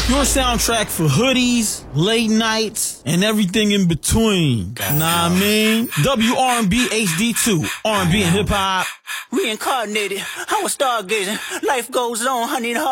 Your soundtrack for hoodies, late nights, and everything in between. Nah, I mean? WRB HD2, R&B and hip hop. Reincarnated, I was stargazing. Life goes on, honey.